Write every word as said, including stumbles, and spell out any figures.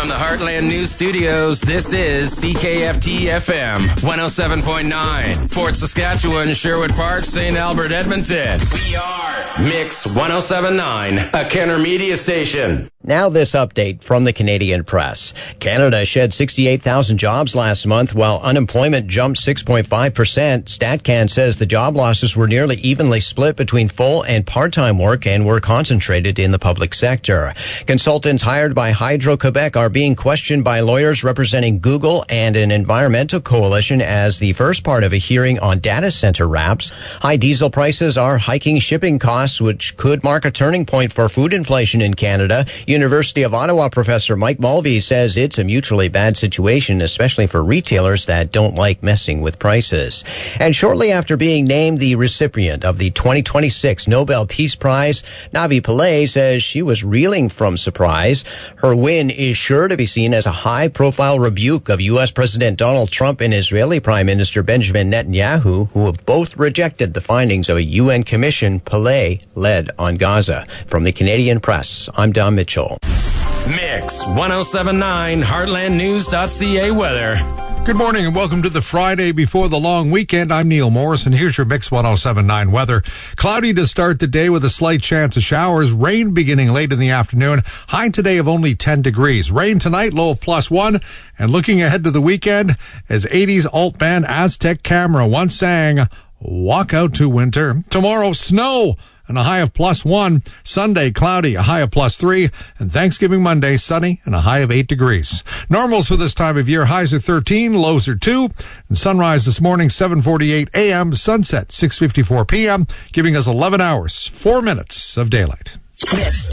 From the Heartland News Studios, this is C K F T F M one oh seven point nine. Fort Saskatchewan, Sherwood Park, Saint Albert, Edmonton. We are Mix one oh seven point nine, a Kenner media station. Now this update from the Canadian Press. Canada shed sixty-eight thousand jobs last month while unemployment jumped six point five percent. StatCan says the job losses were nearly evenly split between full and part-time work and were concentrated in the public sector. Consultants hired by Hydro-Quebec are being questioned by lawyers representing Google and an environmental coalition as the first part of a hearing on data center wraps. High diesel prices are hiking shipping costs, which could mark a turning point for food inflation in Canada. University of Ottawa professor Mike Mulvey says it's a mutually bad situation, especially for retailers that don't like messing with prices. And shortly after being named the recipient of the twenty twenty-six Nobel Peace Prize, Navi Pillay says she was reeling from surprise. Her win is sure to be seen as a high-profile rebuke of U S President Donald Trump and Israeli Prime Minister Benjamin Netanyahu, who have both rejected the findings of a U N commission Pillay led on Gaza. From the Canadian Press, I'm Don Mitchell. Mix one oh seven point nine, heartland news dot c a weather. Good morning and welcome to the Friday before the long weekend. I'm Neil Morrison. Here's your Mix one oh seven point nine weather. Cloudy to start the day with a slight chance of showers. Rain beginning late in the afternoon. High today of only ten degrees. Rain tonight, low of plus one. And looking ahead to the weekend, as eighties alt band Aztec Camera once sang, "Walk out to winter." Tomorrow, snow and a high of plus one. Sunday, cloudy, a high of plus three. And Thanksgiving Monday, sunny and a high of eight degrees. Normals for this time of year, highs are thirteen, lows are two. And sunrise this morning, seven forty-eight a.m., sunset, six fifty-four p.m., giving us eleven hours, four minutes of daylight. This